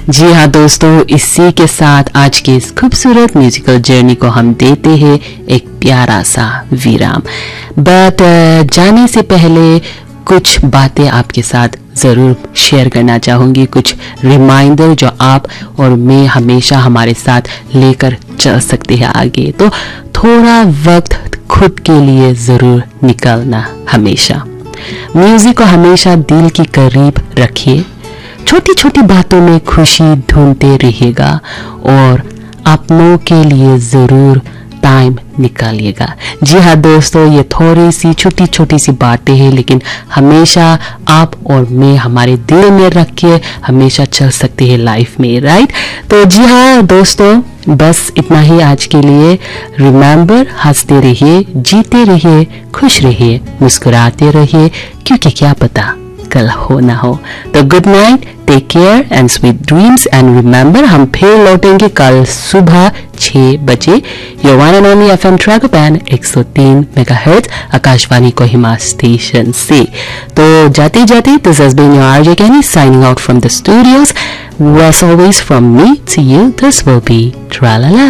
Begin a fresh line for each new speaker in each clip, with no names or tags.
जी हाँ दोस्तों, इसी के साथ आज की इस खूबसूरत म्यूजिकल जर्नी को हम देते हैं एक प्यारा सा विराम। बट जाने से पहले कुछ बातें आपके साथ ज़रूर शेयर करना चाहूँगी, कुछ रिमाइंडर जो आप और मैं हमेशा हमारे साथ लेकर चल सकते हैं आगे। तो थोड़ा वक्त खुद के लिए ज़रूर निकालना हमेशा। म्यूज़िक को हमेशा दिल के करीब रखिए, छोटी छोटी बातों में खुशी ढूंढते रहिएगा और अपनों के लिए ज़रूर टाइम निकालिएगा। जी हाँ दोस्तों, ये थोड़ी सी छोटी छोटी सी बातें हैं, लेकिन हमेशा आप और मैं हमारे दिल में रख के हमेशा चल सकते हैं लाइफ में, राइट। तो जी हाँ दोस्तों, बस इतना ही आज के लिए। रिमेंबर, हंसते रहिए, जीते रहिए, खुश रहिए, मुस्कुराते रहिए, क्योंकि क्या पता कल हो ना हो। तो good night, take care and sweet dreams and remember, हम फिर लौटेंगे कल सुबह 6 बजे your one and only FM ट्रैकोपैन 103 megahertz Akashvani Kohima station से। तो जाते जाते this has been your RJ Kenny signing out from the studios. As always from me to you, this will be Tralala.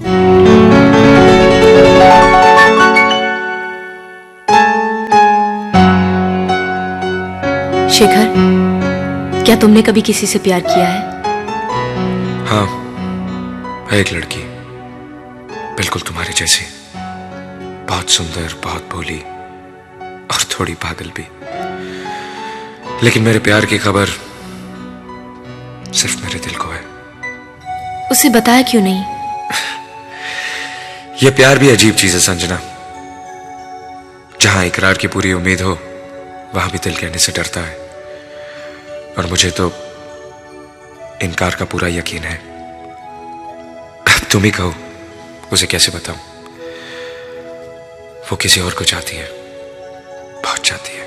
Shekhar, क्या तुमने कभी किसी से प्यार किया है?
हाँ, है एक लड़की, बिल्कुल तुम्हारी जैसी, बहुत सुंदर, बहुत भोली और थोड़ी पागल भी। लेकिन मेरे प्यार की खबर सिर्फ मेरे दिल को है।
उसे बताया क्यों नहीं?
यह प्यार भी अजीब चीज है संजना। जहां इकरार की पूरी उम्मीद हो, वहां भी दिल कहने से डरता है। और मुझे तो इनकार का पूरा यकीन है। अब तुम ही कहो, उसे कैसे बताऊं? वो किसी और को चाहती है, बहुत चाहती है।